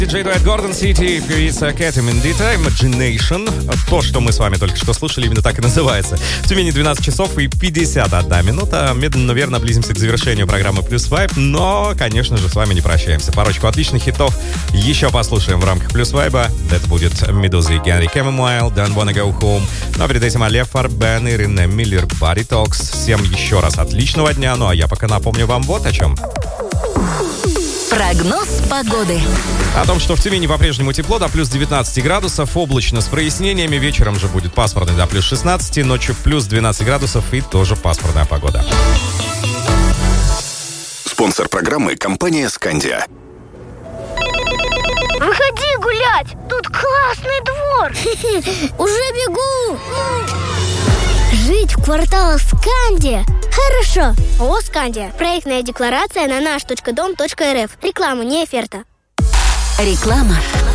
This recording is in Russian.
Диджей Дуэт Гордон Сити, певица Кэти Мендита, Imagination. То, что мы с вами только что слушали, именно так и называется. В Тюмени 12 часов и 51 минута. Медленно, но верно близимся к завершению программы Плюс Вайб, но, конечно же, с вами не прощаемся. Парочку отличных хитов еще послушаем в рамках Плюс Вайба. Это будет Медуза и Генри Кэмэмайл, Don't Wanna Go Home. Ну а перед этим Алеф Фарбен и Рене Миллер, Body Talks. Всем еще раз отличного дня. Ну а я пока напомню вам вот о чем. Прогноз погоды. О том, что в Тюмени по-прежнему тепло, до плюс 19 градусов, облачно с прояснениями, вечером же будет пасмурно до плюс 16, ночью плюс 12 градусов и тоже пасмурная погода. Спонсор программы — компания «Скандия». Выходи гулять, тут классный двор. Уже бегу. Жить в кварталах Скандия хорошо. ООО «Скандия». Проектная декларация на наш.дом.рф. Реклама, не оферта. Реклама.